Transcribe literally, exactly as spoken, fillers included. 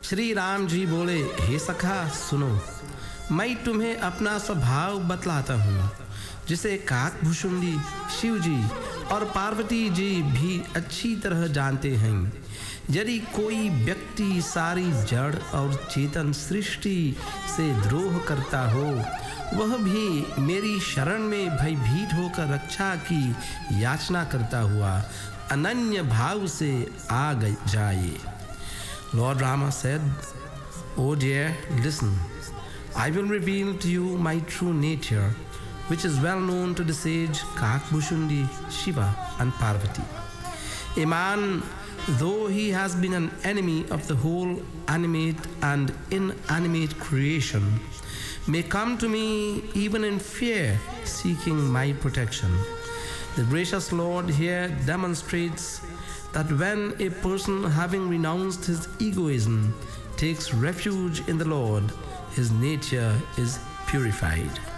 श्री राम जी बोले, हे सखा सुनो, मैं तुम्हें अपना स्वभाव बतलाता हूँ, जिसे काकभूषुंडी शिव जी और पार्वती जी भी अच्छी तरह जानते हैं। यदि कोई व्यक्ति सारी जड़ और चेतन सृष्टि से द्रोह करता हो, वह भी मेरी शरण में भयभीत होकर रक्षा की याचना करता हुआ अनन्य भाव से आ जाए। Lord Rama said, "O dear, listen. I will reveal to you my true nature, which is well known to the sage Kakbhushundi, Shiva and Parvati. A man, though he has been an enemy of the whole animate and inanimate creation, may come to me even in fear, seeking my protection." The gracious Lord here demonstrates that when a person, having renounced his egoism, takes refuge in the Lord, his nature is purified.